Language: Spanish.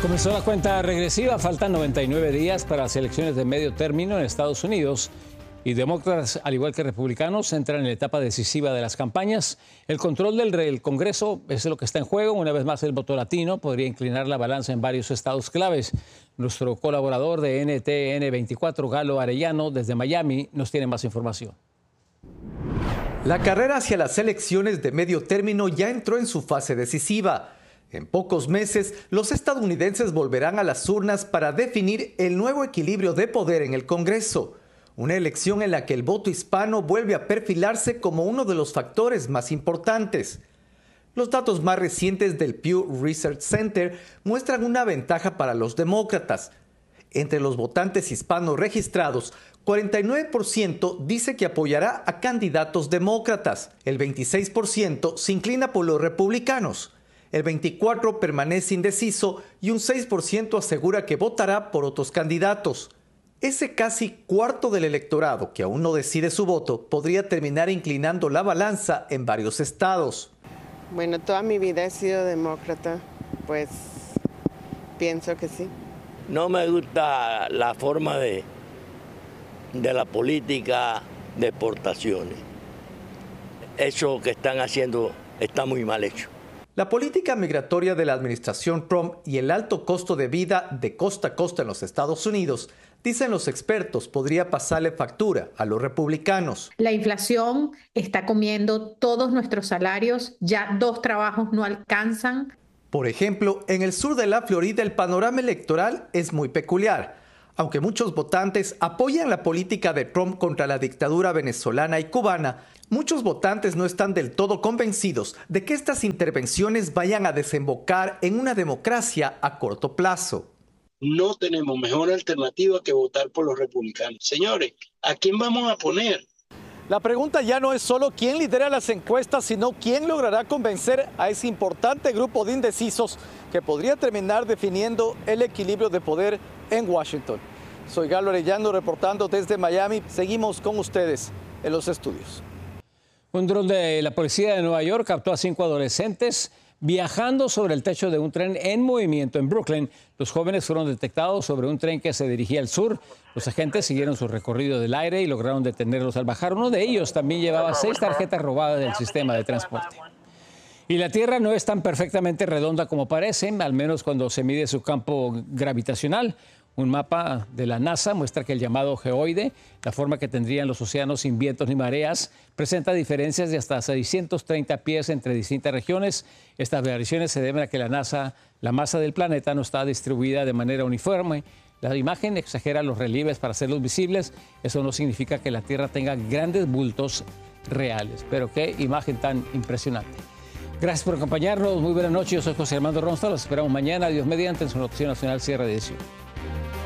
Comenzó la cuenta regresiva, faltan 99 días para las elecciones de medio término en Estados Unidos y demócratas, al igual que republicanos, entran en la etapa decisiva de las campañas. El control del Congreso es lo que está en juego. Una vez más, el voto latino podría inclinar la balanza en varios estados claves. Nuestro colaborador de NTN 24, Galo Arellano, desde Miami, nos tiene más información. La carrera hacia las elecciones de medio término ya entró en su fase decisiva. En pocos meses, los estadounidenses volverán a las urnas para definir el nuevo equilibrio de poder en el Congreso. Una elección en la que el voto hispano vuelve a perfilarse como uno de los factores más importantes. Los datos más recientes del Pew Research Center muestran una ventaja para los demócratas. Entre los votantes hispanos registrados, 49% dice que apoyará a candidatos demócratas. El 26% se inclina por los republicanos. El 24% permanece indeciso y un 6% asegura que votará por otros candidatos. Ese casi cuarto del electorado que aún no decide su voto podría terminar inclinando la balanza en varios estados. Bueno, toda mi vida he sido demócrata, pues pienso que sí. No me gusta la forma de la política de exportaciones. Eso que están haciendo está muy mal hecho. La política migratoria de la administración Trump y el alto costo de vida de costa a costa en los Estados Unidos, dicen los expertos, podría pasarle factura a los republicanos. La inflación está comiendo todos nuestros salarios, ya 2 trabajos no alcanzan. Por ejemplo, en el sur de la Florida el panorama electoral es muy peculiar. Aunque muchos votantes apoyan la política de Trump contra la dictadura venezolana y cubana, muchos votantes no están del todo convencidos de que estas intervenciones vayan a desembocar en una democracia a corto plazo. No tenemos mejor alternativa que votar por los republicanos. Señores, ¿a quién vamos a poner? La pregunta ya no es solo quién lidera las encuestas, sino quién logrará convencer a ese importante grupo de indecisos que podría terminar definiendo el equilibrio de poder en Washington. Soy Galo Arellano reportando desde Miami. Seguimos con ustedes en los estudios. Un dron de la policía de Nueva York captó a 5 adolescentes viajando sobre el techo de un tren en movimiento en Brooklyn. Los jóvenes fueron detectados sobre un tren que se dirigía al sur. Los agentes siguieron su recorrido del aire y lograron detenerlos al bajar. Uno de ellos también llevaba 6 tarjetas robadas del sistema de transporte. Y la Tierra no es tan perfectamente redonda como parece, al menos cuando se mide su campo gravitacional. Un mapa de la NASA muestra que el llamado geoide, la forma que tendrían los océanos sin vientos ni mareas, presenta diferencias de hasta 630 pies entre distintas regiones. Estas variaciones se deben a que la masa del planeta no está distribuida de manera uniforme. La imagen exagera los relieves para hacerlos visibles. Eso no significa que la Tierra tenga grandes bultos reales. Pero qué imagen tan impresionante. Gracias por acompañarnos. Muy buenas noches. Yo soy José Armando Ronsta. Los esperamos mañana, Dios mediante, en su Noticiero Nacional Cierre de Edición.